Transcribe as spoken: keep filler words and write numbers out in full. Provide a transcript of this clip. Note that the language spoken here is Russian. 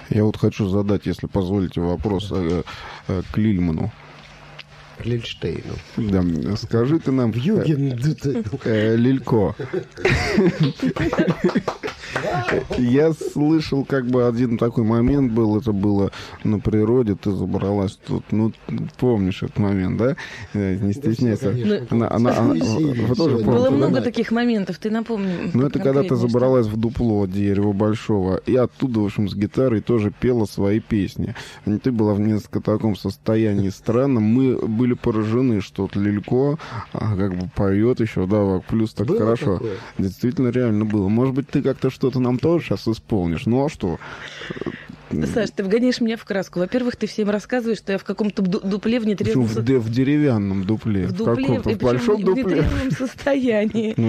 Я вот хочу задать, если позволите, вопрос э, э, к Лильману. Лильштейну. Да, скажи-ка нам, э, э, Лилько. Я слышал, как бы один такой момент был, это было на природе, ты забралась тут, ну, помнишь этот момент, да? Не стесняйся. Она, она, она, вы тоже помните, было да? много таких моментов, ты напомни. Ну, это когда ты забралась в дупло дерева большого, и оттуда, в общем, с гитарой тоже пела свои песни. И ты была в несколько таком состоянии странном. Мы были поражены, что вот Лилько а, как бы поет еще, да, плюс так было хорошо. Такое? Действительно, реально было. Может быть, ты как-то что-то нам тоже сейчас исполнишь. Ну, а что? Саш, ты вгоняешь меня в краску. Во-первых, ты всем рассказываешь, что я в каком-то дупле в нетрезвом... В, в деревянном дупле. В дупле, в, каком-то, в большом в дупле. нетрезвом состоянии.